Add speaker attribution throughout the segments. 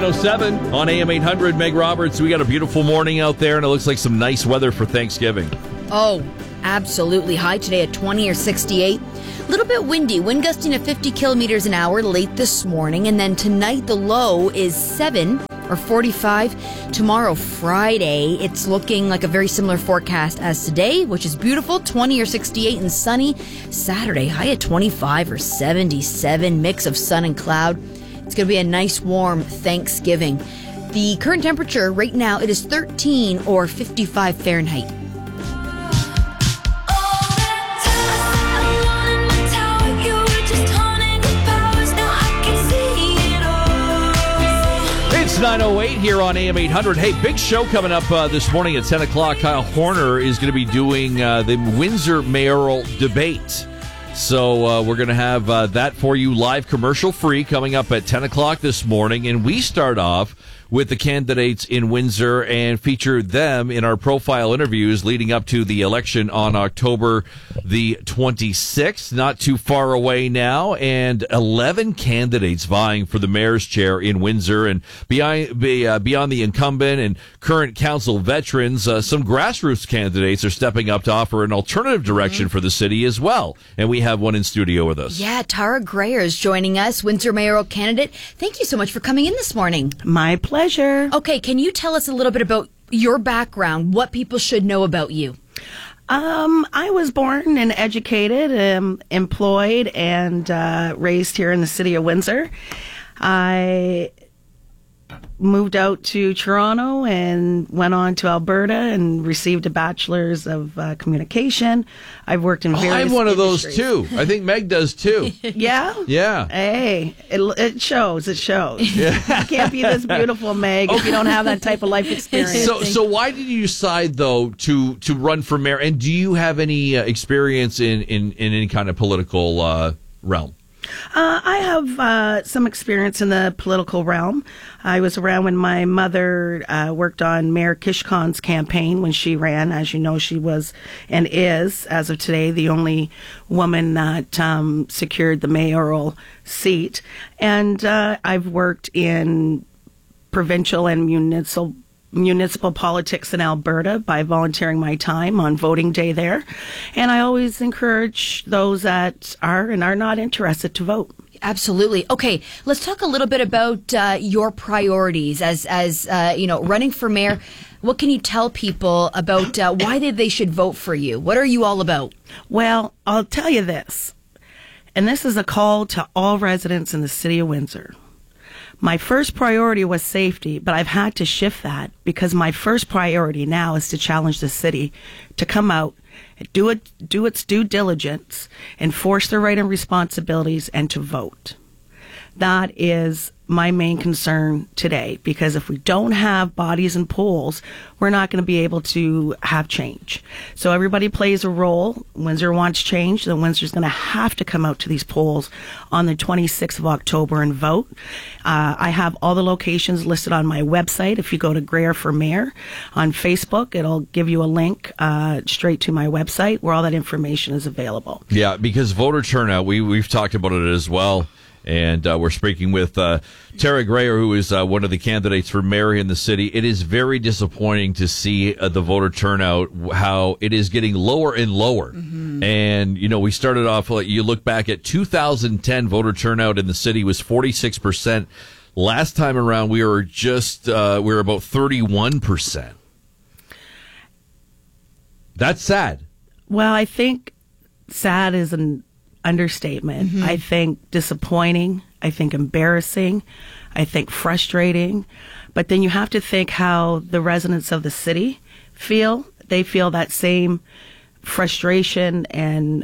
Speaker 1: 9:07 on AM 800. Meg Roberts, we got a beautiful morning out there, and it looks like some nice weather for Thanksgiving.
Speaker 2: Oh, absolutely. High today at 20 or 68. A little bit windy, wind gusting at 50 kilometers an hour late this morning. And then tonight, the low is 7 or 45. Tomorrow, Friday, it's looking like a very similar forecast as today, which is beautiful, 20 or 68 and sunny. Saturday, high at 25 or 77, mix of sun and cloud. It's going to be a nice, warm Thanksgiving. The current temperature right now, it is 13 or 55 Fahrenheit.
Speaker 1: It's 9:08 here on AM 800. Hey, big show coming up this morning at 10 o'clock. Kyle Horner is going to be doing the Windsor mayoral debate. So we're going to have that for you live, commercial free, coming up at 10 o'clock this morning. And we start off with the candidates in Windsor and feature them in our profile interviews leading up to the election on October the 26th. Not too far away now, and 11 candidates vying for the mayor's chair in Windsor. And beyond the incumbent and current council veterans, some grassroots candidates are stepping up to offer an alternative direction for the city as well. And we have one in studio with us.
Speaker 2: Yeah, Tara Grayer is joining us, Windsor mayoral candidate. Thank you so much for coming in this morning.
Speaker 3: My pleasure.
Speaker 2: Okay, can you tell us a little bit about your background, what people should know about you?
Speaker 3: I was born and educated, employed, and raised here in the city of Windsor. I moved out to Toronto and went on to Alberta and received a bachelor's of communication. I've worked in various
Speaker 1: I'm one of
Speaker 3: industries.
Speaker 1: those too. I think Meg does too.
Speaker 3: Yeah?
Speaker 1: Yeah.
Speaker 3: Hey, it shows. It shows. Yeah. You can't be this beautiful, Meg, if you don't have that type of life experience.
Speaker 1: So why did you decide, though, to run for mayor? And do you have any experience in any kind of political realm?
Speaker 3: I have some experience in the political realm. I was around when my mother worked on Mayor Kishkon's campaign when she ran. As you know, she was and is, as of today, the only woman that secured the mayoral seat. And I've worked in provincial and municipal politics in Alberta by volunteering my time on voting day there. And I always encourage those that are and are not interested to vote.
Speaker 2: Absolutely. Okay, let's talk a little bit about your priorities as running for mayor. What can you tell people about why they should vote for you? What are you all about?
Speaker 3: Well, I'll tell you this, and this is a call to all residents in the city of Windsor. My first priority was safety, but I've had to shift that because my first priority now is to challenge the city to come out, do its due diligence, enforce their right and responsibilities, and to vote. That is my main concern today, because if we don't have bodies and polls, we're not going to be able to have change. So everybody plays a role. Windsor wants change, then Windsor's going to have to come out to these polls on the 26th of October and vote. I have all the locations listed on my website. If you go to Grayer for Mayor on Facebook, it'll give you a link straight to my website where all that information is available.
Speaker 1: Yeah, because voter turnout, we've talked about it as well. And we're speaking with Tara Grayer, who is one of the candidates for mayor in the city. It is very disappointing to see the voter turnout, how it is getting lower and lower. Mm-hmm. And, we started off, you look back at 2010, voter turnout in the city was 46%. Last time around, we were about 31%. That's sad.
Speaker 3: Well, I think sad is an understatement. Mm-hmm. I think disappointing. I think embarrassing. I think frustrating. But then you have to think how the residents of the city feel. They feel that same frustration and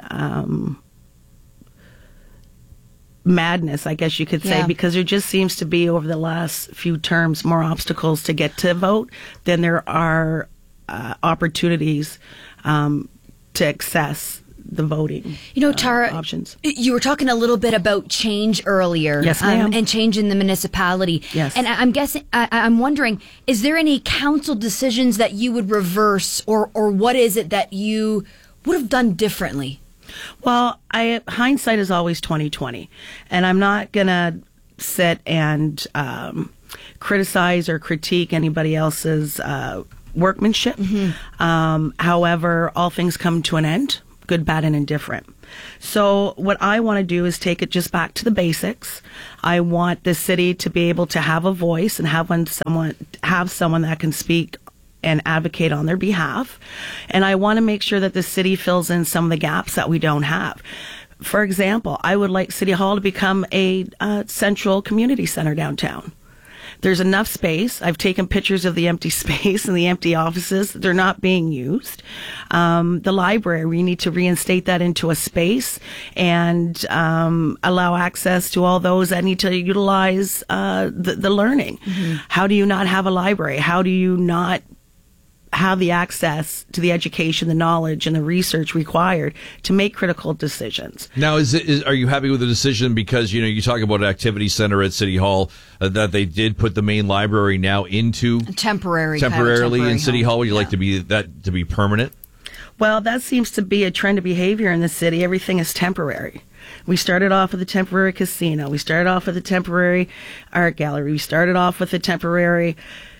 Speaker 3: madness, I guess you could say, because there just seems to be, over the last few terms, more obstacles to get to vote than there are opportunities to access the voting
Speaker 2: Tara,
Speaker 3: options.
Speaker 2: You were talking a little bit about change earlier.
Speaker 3: Yes, ma'am.
Speaker 2: And change in the municipality.
Speaker 3: Yes.
Speaker 2: And I'm wondering, is there any council decisions that you would reverse, or what is it that you would have done differently?
Speaker 3: Well, hindsight is always 20/20, and I'm not gonna sit and criticize or critique anybody else's workmanship. However, all things come to an end, good, bad, and indifferent. So what I want to do is take it just back to the basics. I want the city to be able to have a voice and have someone that can speak and advocate on their behalf. And I want to make sure that the city fills in some of the gaps that we don't have. For example, I would like City Hall to become a central community center downtown. There's enough space. I've taken pictures of the empty space and the empty offices. They're not being used. The library, we need to reinstate that into a space and allow access to all those that need to utilize the learning. How do you not have a library? How do you not have the access to the education, the knowledge, and the research required to make critical decisions?
Speaker 1: Now, are you happy with the decision because, you talk about an activity center at City Hall, that they did put the main library now into temporarily in City Hall? Would you like to be permanent?
Speaker 3: Well, that seems to be a trend of behavior in the city. Everything is temporary. We started off with a temporary casino. We started off with a temporary art gallery. We started off with a temporary,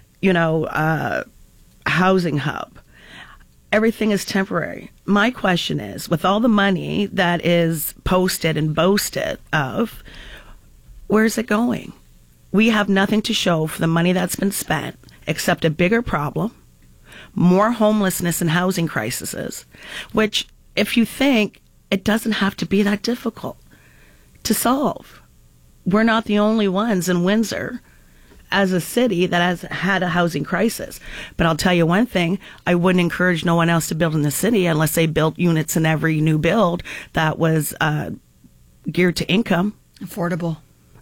Speaker 3: housing hub. Everything is temporary. My question is, with all the money that is posted and boasted of, where's it going? We have nothing to show for the money that's been spent except a bigger problem, more homelessness and housing crises, which, if you think, it doesn't have to be that difficult to solve. We're not the only ones in Windsor as a city that has had a housing crisis. But I'll tell you one thing, I wouldn't encourage no one else to build in the city unless they built units in every new build that was geared to income. Affordable,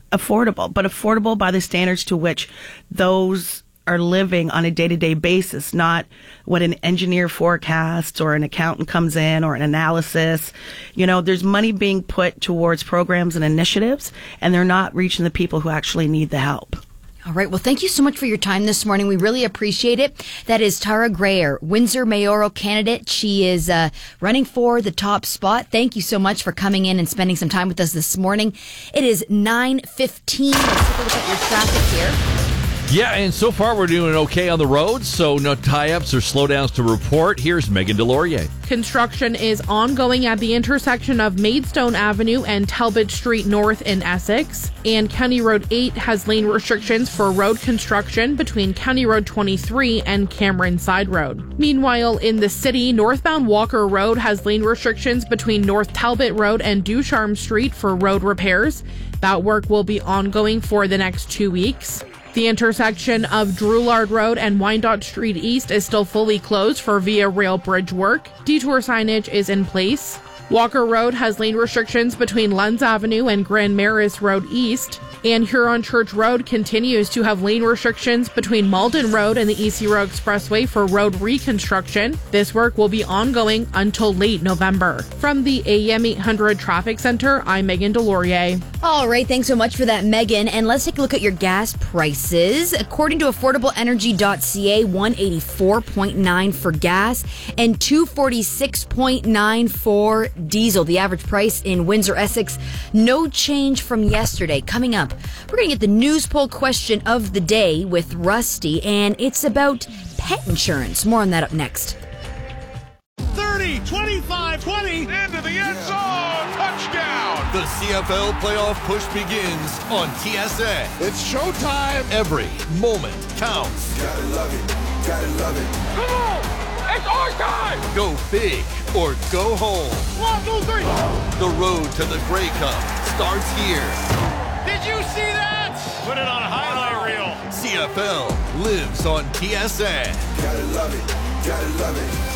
Speaker 3: but affordable by the standards to which those are living on a day-to-day basis, not what an engineer forecasts or an accountant comes in or an analysis. There's money being put towards programs and initiatives, and they're not reaching the people who actually need the help.
Speaker 2: All right. Well, thank you so much for your time this morning. We really appreciate it. That is Tara Grayer, Windsor mayoral candidate. She is running for the top spot. Thank you so much for coming in and spending some time with us this morning. It is 9:15. Let's take a look at your traffic here.
Speaker 1: Yeah, and so far we're doing okay on the roads, so no tie-ups or slowdowns to report. Here's Megan Delorier.
Speaker 4: Construction is ongoing at the intersection of Maidstone Avenue and Talbot Street North in Essex. And County Road 8 has lane restrictions for road construction between County Road 23 and Cameron Side Road. Meanwhile, in the city, northbound Walker Road has lane restrictions between North Talbot Road and Ducharme Street for road repairs. That work will be ongoing for the next 2 weeks. The intersection of Drouillard Road and Wyandotte Street East is still fully closed for Via Rail Bridge work. Detour signage is in place. Walker Road has lane restrictions between Lunds Avenue and Grand Maris Road East. And Huron Church Road continues to have lane restrictions between Malden Road and the East Road Expressway for road reconstruction. This work will be ongoing until late November. From the AM 800 Traffic Center, I'm Megan Delorier.
Speaker 2: All right, thanks so much for that, Megan. And let's take a look at your gas prices. According to AffordableEnergy.ca, $184.9 for gas and $246.9 for diesel. The average price in Windsor, Essex, no change from yesterday. Coming up, we're going to get the news poll question of the day with Rusty, and it's about pet insurance. More on that up next.
Speaker 5: 30, 25, 20, into the end zone, touchdown! The CFL playoff push begins on TSN. It's showtime. Every moment counts. Gotta love it, gotta love it. Come on, it's our time! Go big or go home. 1, 2, 3. The road to the Grey Cup starts here. Did you see that? Put it on a highlight reel. CFL lives on TSN. Gotta love it, gotta love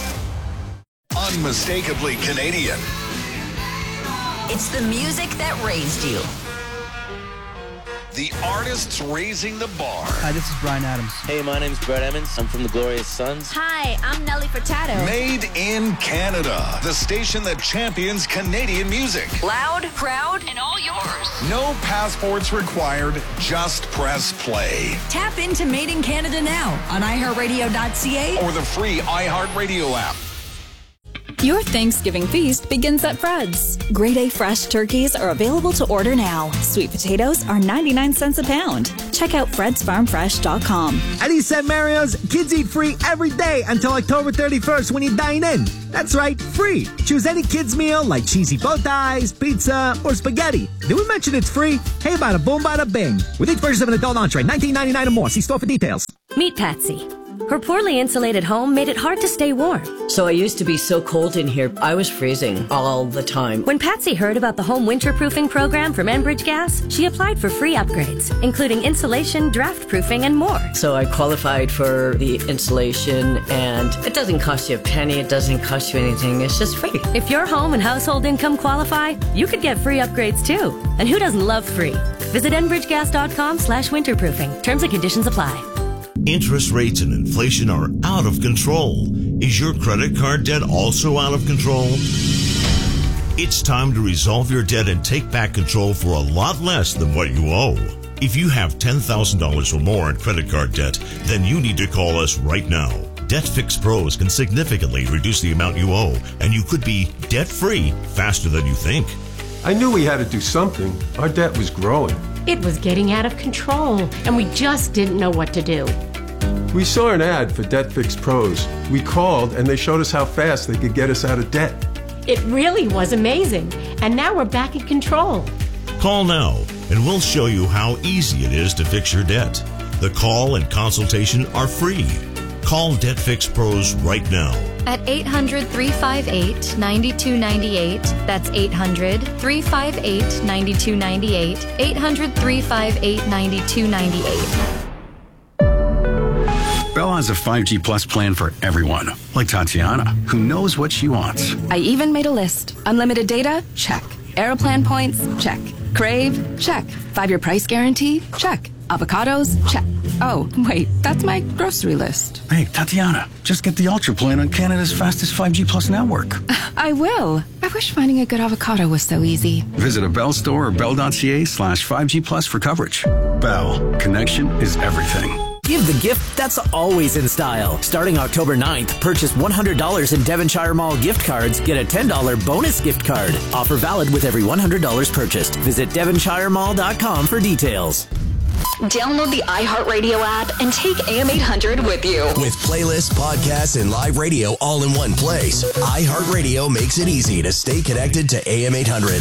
Speaker 5: it. Unmistakably Canadian.
Speaker 6: It's the music that raised you.
Speaker 5: The artists raising the bar.
Speaker 7: Hi, this is Bryan Adams.
Speaker 8: Hey, my name's Brett Emmons. I'm from the Glorious Sons.
Speaker 6: Hi, I'm Nelly Furtado.
Speaker 5: Made in Canada. The station that champions Canadian music.
Speaker 6: Loud, proud, and all yours.
Speaker 5: No passports required. Just press play.
Speaker 6: Tap into Made in Canada now on iHeartRadio.ca
Speaker 5: or the free iHeartRadio app.
Speaker 7: Your Thanksgiving feast begins at Fred's. Grade A fresh turkeys are available to order now. Sweet potatoes are 99 cents a pound. Check out fredsfarmfresh.com.
Speaker 9: At East St. Mario's, kids eat free every day until October 31st when you dine in. That's right, free. Choose any kids' meal like cheesy bow ties, pizza, or spaghetti. Did we mention it's free? Hey, bada boom, bada bing. With each purchase of an adult entree, $19.99 or more. See store for details.
Speaker 10: Meet Patsy. Her poorly insulated home made it hard to stay warm.
Speaker 11: So I used to be so cold in here, I was freezing all the time.
Speaker 10: When Patsy heard about the home winterproofing program from Enbridge Gas, she applied for free upgrades, including insulation, draft proofing, and more.
Speaker 11: So I qualified for the insulation, and it doesn't cost you a penny, it doesn't cost you anything, it's just free.
Speaker 10: If your home and household income qualify, you could get free upgrades too. And who doesn't love free? Visit enbridgegas.com/winterproofing. Terms and conditions apply.
Speaker 12: Interest rates and inflation are out of control. Is your credit card debt also out of control? It's time to resolve your debt and take back control for a lot less than what you owe. If you have $10,000 or more in credit card debt, then you need to call us right now. Debt Fix Pros can significantly reduce the amount you owe, and you could be debt-free faster than you think.
Speaker 13: I knew we had to do something. Our debt was growing.
Speaker 14: It was getting out of control, and we just didn't know what to do.
Speaker 13: We saw an ad for Debt Fix Pros. We called, and they showed us how fast they could get us out of debt.
Speaker 14: It really was amazing, and now we're back in control.
Speaker 12: Call now, and we'll show you how easy it is to fix your debt. The call and consultation are free. Call Debt Fix Pros right now.
Speaker 15: At 800-358-9298. That's 800-358-9298. 800-358-9298.
Speaker 16: Bell has a 5G Plus plan for everyone, like Tatiana, who knows what she wants.
Speaker 17: I even made a list. Unlimited data? Check. Aeroplan points? Check. Crave? Check. 5-year price guarantee? Check. Avocados? Check. Oh, wait, that's my grocery list.
Speaker 16: Hey, Tatiana, just get the Ultra plan on Canada's fastest 5G Plus network.
Speaker 17: I will. I wish finding a good avocado was so easy.
Speaker 16: Visit a Bell store or bell.ca/5G Plus for coverage. Bell, connection is everything.
Speaker 18: Give the gift that's always in style. Starting October 9th, purchase $100 in Devonshire Mall gift cards, get a $10 bonus gift card. Offer valid with every $100 purchased. Visit devonshiremall.com for details.
Speaker 6: Download the iHeartRadio app and take AM 800 with you.
Speaker 5: With playlists, podcasts, and live radio all in one place, iHeartRadio makes it easy to stay connected to AM 800.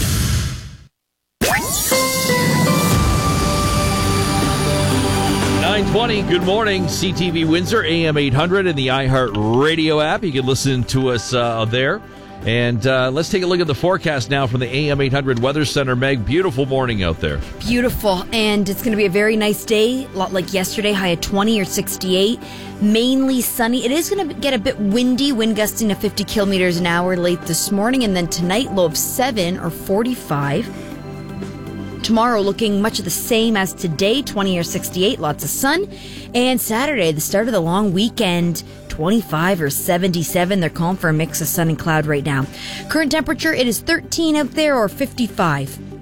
Speaker 1: $9:20, good morning. CTV Windsor, AM 800, and the iHeartRadio app. You can listen to us there. And let's take a look at the forecast now from the AM 800 Weather Center. Meg, beautiful morning out there.
Speaker 2: Beautiful, and it's going to be a very nice day, a lot like yesterday, high of 20 or 68. Mainly sunny. It is going to get a bit windy, wind gusting to 50 kilometers an hour late this morning, and then tonight, low of 7 or 45. Tomorrow looking much of the same as today, 20 or 68, lots of sun. And Saturday, the start of the long weekend, 25 or 77. They're calling for a mix of sun and cloud right now. Current temperature, it is 13 out there or 55.